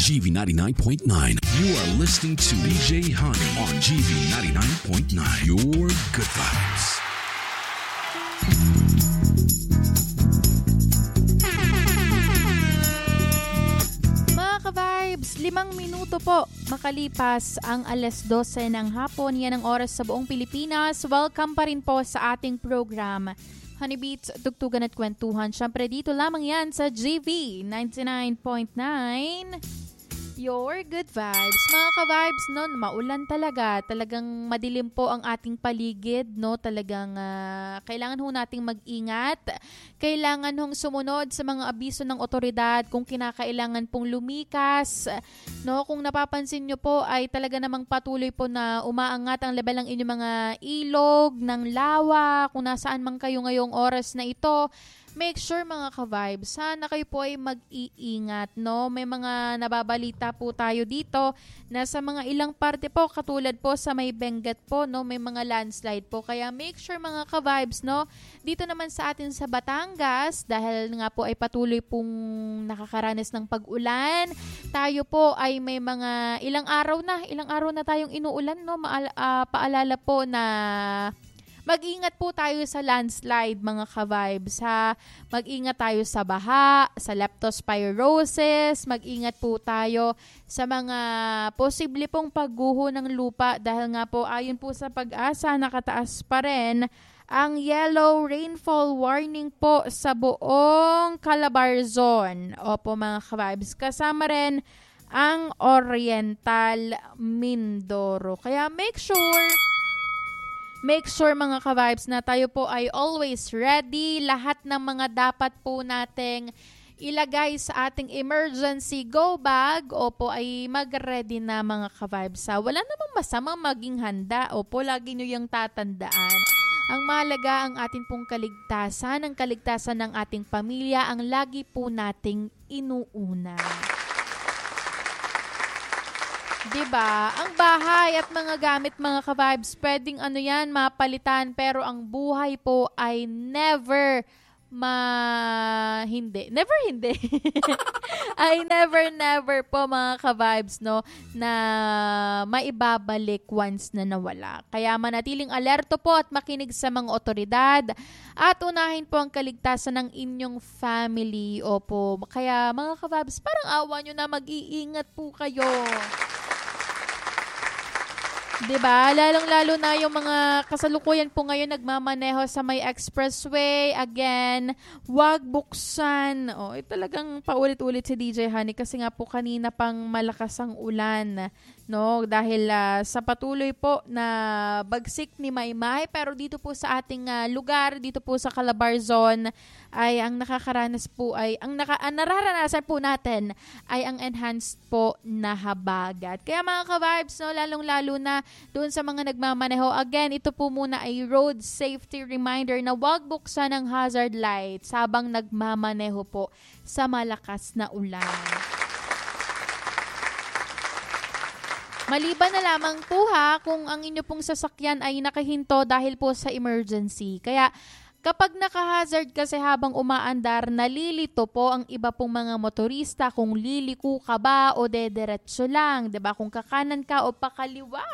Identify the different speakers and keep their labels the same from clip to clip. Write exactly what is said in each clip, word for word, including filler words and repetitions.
Speaker 1: G V ninety-nine point nine. You are listening to D J Honey on G V ninety-nine point nine. Your good vibes.
Speaker 2: Mga ka-vibes, limang minuto po makalipas ang alas dose ng hapon. Yan ang oras sa buong Pilipinas. Welcome pa rin po sa ating program Honey Beats, Tugtugan at Kwentuhan. Siyempre dito lamang yan sa G V ninety-nine point nine. Your good vibes. Mga ka-vibes, no, maulan talaga. Talagang madilim po ang ating paligid, no? Talagang uh, kailangan ho nating mag-ingat. Kailangan hong sumunod sa mga abiso ng otoridad kung kinakailangan pong lumikas. No, kung napapansin nyo po ay talaga namang patuloy po na umaangat ang level ng inyong mga ilog, ng lawa, kung nasaan man kayo ngayong oras na ito. Make sure mga ka-vibes, sana kayo po ay mag-iingat, no? May mga nababalita po tayo dito na sa mga ilang parte po, katulad po sa may Benguet po, no? May mga landslide po. Kaya make sure mga ka-vibes, no? Dito naman sa atin sa Batangas, dahil nga po ay patuloy pong nakakaranas ng pag-ulan, tayo po ay may mga ilang araw na, ilang araw na tayong inuulan, no? Maal, uh, paalala po na mag-ingat po tayo sa landslide mga ka-vibes ha. Mag-ingat tayo sa baha, sa leptospirosis, mag-ingat po tayo sa mga posible pong pagguho ng lupa dahil nga po ayon po sa Pag-asa nakataas pa rin ang yellow rainfall warning po sa buong Calabarzon. Opo mga ka-vibes, kasama rin ang Oriental Mindoro. Kaya make sure Make sure mga ka-vibes na tayo po ay always ready. Lahat ng mga dapat po nating ilagay sa ating emergency go bag, opo ay mag-ready na mga ka-vibes. Wala namang masama maging handa. Opo, lagi nyo yung tatandaan. Ang mahalaga ang ating pong kaligtasan, ang kaligtasan ng ating pamilya, ang lagi po nating inuuna. Diba? Ang bahay at mga gamit mga ka-vibes, pwedeng ano yan, mapalitan, pero ang buhay po ay never ma... hindi. Never hindi. ay never, never po mga ka-vibes, no, na maibabalik once na nawala. Kaya manatiling alerto po at makinig sa mga otoridad at unahin po ang kaligtasan ng inyong family. Opo. Kaya mga ka-vibes, parang awa nyo na, mag-iingat po kayo. Diba? Lalong-lalo na yung mga kasalukuyan po ngayon nagmamaneho sa may expressway. Again, wag buksan. Oh, eh, talagang paulit-ulit si D J Honey kasi nga po kanina pang malakas ang ulan. No, dahil uh, sa patuloy po na bagsik ni Maymay, pero dito po sa ating uh, lugar, dito po sa Calabarzon, ay ang nakakaranas po ay ang, naka, ang nararanasan po natin ay ang enhanced po na habagat. Kaya mga ka-vibes, no, lalong-lalo na doon sa mga nagmamaneho, again, ito po muna ay road safety reminder na wag buksan ang hazard lights habang nagmamaneho po sa malakas na ulan. Maliban na lamang po ha kung ang inyo pong sasakyan ay nakahinto dahil po sa emergency. Kaya kapag naka-hazard kasi habang umaandar, nalilito po ang iba pong mga motorista kung liliko ka ba o dederetso lang, 'di ba? Kung kakanan ka o pakaliwa.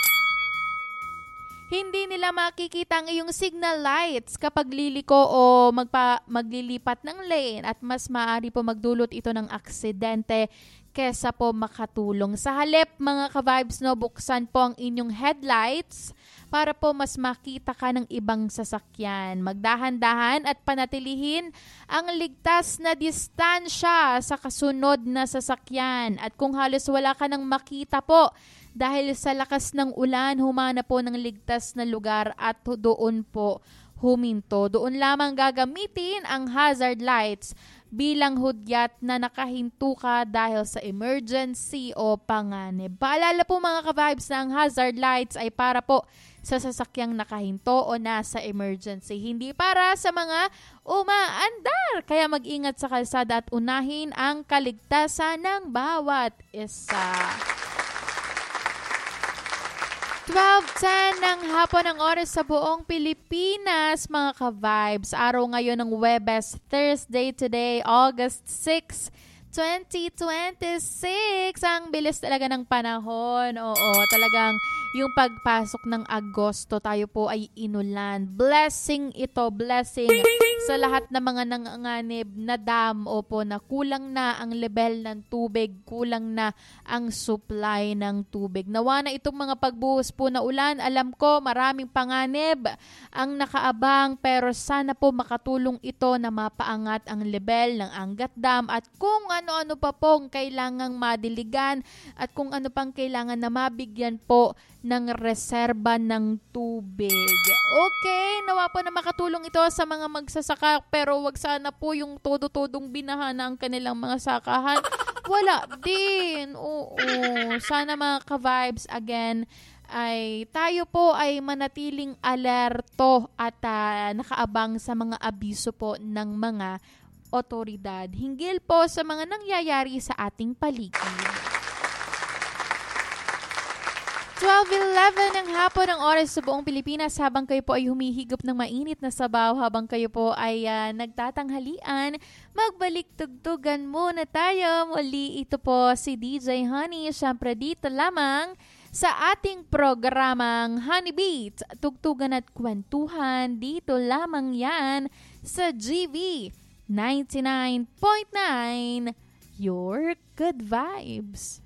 Speaker 2: Hindi nila makikita ang iyong signal lights kapag liliko o magpa, maglilipat ng lane at mas maaari po magdulot ito ng aksidente kesa po makatulong. Sa halip, mga ka-vibes, no, buksan po ang inyong headlights para po mas makita ka ng ibang sasakyan. Magdahan-dahan at panatilihin ang ligtas na distansya sa kasunod na sasakyan. At kung halos wala ka nang makita po dahil sa lakas ng ulan, humana po ng ligtas na lugar at doon po huminto. Doon lamang gagamitin ang hazard lights bilang hudyat na nakahinto ka dahil sa emergency o panganib. Paalala po mga ka-vibes na ang hazard lights ay para po sa sasakyang nakahinto o nasa emergency, hindi para sa mga umaandar. Kaya mag-ingat sa kalsada at unahin ang kaligtasan ng bawat isa. twelve ten ng hapon ang oras sa buong Pilipinas, mga ka-vibes. Araw ngayon ng Huwebes, Thursday today, August sixth, twenty twenty-six. Ang bilis talaga ng panahon. Oo, talagang yung pagpasok ng Agosto, tayo po ay inulan. Blessing ito, blessing sa lahat ng mga nanganganib na dam. Opo, na kulang na ang level ng tubig, kulang na ang supply ng tubig. Nawa na itong mga pagbuhos po na ulan. Alam ko, maraming panganib ang nakaabang, pero sana po makatulong ito na mapaangat ang level ng Angat Dam at kung ano-ano pa pong kailangang madiligan at kung ano pang kailangan na mabigyan po ng reserba ng tubig. Okay, nawa po na makatulong ito sa mga magsasaka, pero wag sana po yung todo-todong binahan ang kanilang mga sakahan. Wala din. Oo, sana mga ka-vibes again ay tayo po ay manatiling alerto at uh, nakaabang sa mga abiso po ng mga otoridad hinggil po sa mga nangyayari sa ating paligid. twelve eleven ng hapon ang oras sa buong Pilipinas habang kayo po ay humihigop ng mainit na sabaw, habang kayo po ay uh, nagtatanghalian, magbalik tugtugan muna tayo. Muli ito po si D J Honey, syempre dito lamang sa ating programang Honey Beat, tugtugan at kwentuhan. Dito lamang yan sa G V ninety-nine point nine, Your Good Vibes.